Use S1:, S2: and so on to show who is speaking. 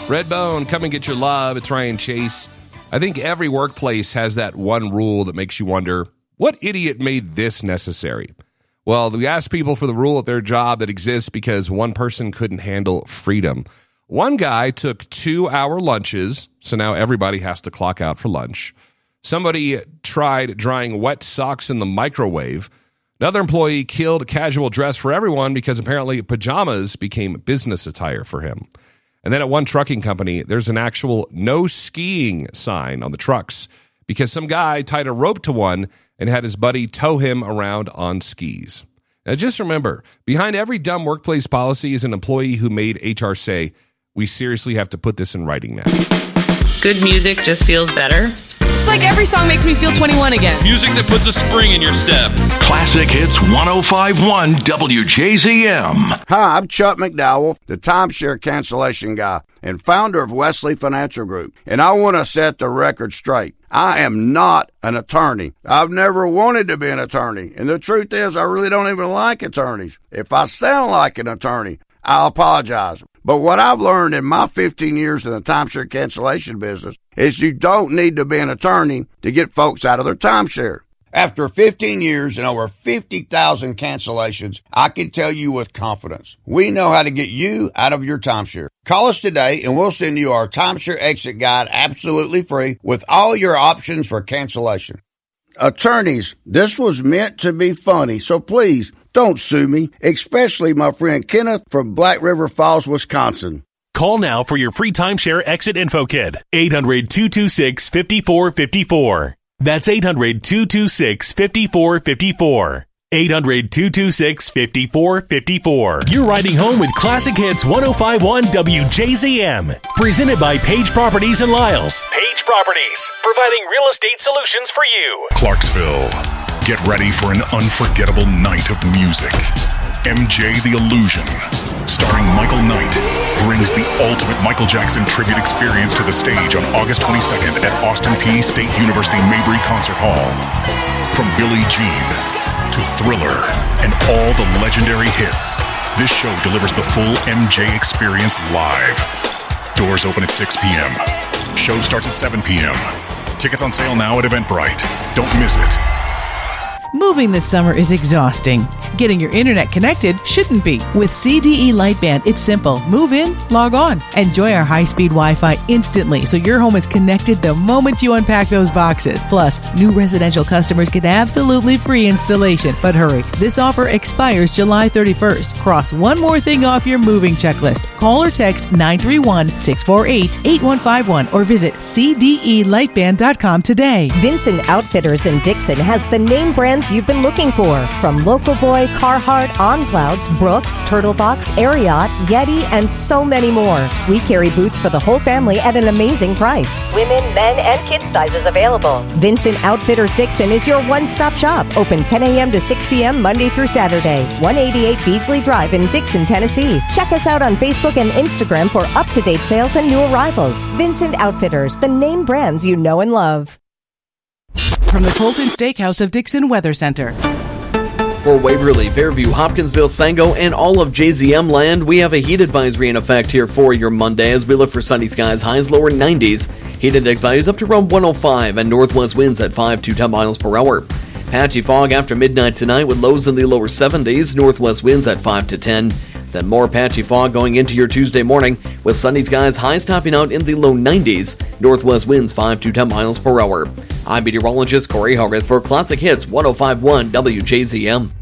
S1: Redbone, come and get your love. It's Ryan Chase. I think every workplace has that one rule that makes you wonder, what idiot made this necessary? Well, we asked people for the rule at their job that exists because one person couldn't handle freedom. One guy took 2-hour lunches, so now everybody has to clock out for lunch. Somebody tried drying wet socks in the microwave. Another employee killed casual dress for everyone because apparently pajamas became business attire for him. And then at one trucking company, there's an actual no skiing sign on the trucks because some guy tied a rope to one and had his buddy tow him around on skis. Now just remember, behind every dumb workplace policy is an employee who made HR say, we seriously have to put this in writing now.
S2: Good music just feels better.
S3: It's like every song makes me feel 21 again.
S4: Music that puts a spring in your step.
S5: Classic Hits 105.1 WJZM.
S6: Hi, I'm Chuck McDowell, the timeshare cancellation guy and founder of Wesley Financial Group. And I want to set the record straight. I am not an attorney. I've never wanted to be an attorney. And the truth is, I really don't even like attorneys. If I sound like an attorney, I'll apologize. But what I've learned in my 15 years in the timeshare cancellation business is you don't need to be an attorney to get folks out of their timeshare. After 15 years and over 50,000 cancellations, I can tell you with confidence, we know how to get you out of your timeshare. Call us today and we'll send you our timeshare exit guide absolutely free with all your options for cancellation. Attorneys, this was meant to be funny, so please don't sue me, especially my friend Kenneth from Black River Falls, Wisconsin.
S7: Call now for your free timeshare exit info kit. 800-226-5454. That's 800-226-5454. 800-226-5454. You're riding home with Classic Hits 105.1 WJZM. Presented by Page Properties in Lyles. Page Properties, providing real estate solutions for you.
S5: Clarksville, get ready for an unforgettable night of music. MJ the Illusion, starring Michael Knight, brings the ultimate Michael Jackson tribute experience to the stage on August 22nd at Austin Peay State University Mabry Concert Hall. From Billie Jean to Thriller and all the legendary hits, this show delivers the full MJ experience live. Doors open at 6 p.m. Show starts at 7 p.m. Tickets on sale now at Eventbrite. Don't miss it.
S8: Moving this summer is exhausting. Getting your internet connected shouldn't be. With CDE Lightband, it's simple. Move in, log on. Enjoy our high-speed Wi-Fi instantly so your home is connected the moment you unpack those boxes. Plus, new residential customers get absolutely free installation. But hurry, this offer expires July 31st. Cross one more thing off your moving checklist. Call or text 931-648-8151 or visit cdelightband.com today.
S9: Vincent Outfitters in Dixon has the name brands you've been looking for. From Local Boy, Carhartt, On Clouds, Brooks, Turtlebox, Ariat, Yeti, and so many more. We carry boots for the whole family at an amazing price. Women, men, and kid sizes available. Vincent Outfitters Dixon is your one-stop shop. Open 10 a.m. to 6 p.m. Monday through Saturday. 188 Beasley Drive in Dixon, Tennessee. Check us out on Facebook and Instagram for up-to-date sales and new arrivals. Vincent Outfitters, the name brands you know and love.
S8: From the Colton Steakhouse of Dixon Weather Center.
S10: For Waverly, Fairview, Hopkinsville, Sango, and all of JZM land, we have a heat advisory in effect here for your Monday as we look for sunny skies, highs lower 90s. Heat index values up to around 105 and northwest winds at 5 to 10 miles per hour. Patchy fog after midnight tonight with lows in the lower 70s, northwest winds at 5 to 10. Then more patchy fog going into your Tuesday morning with sunny skies, highs topping out in the low 90s, northwest winds 5 to 10 miles per hour. I'm meteorologist Corey Hogarth for Classic Hits 105.1 WJZM.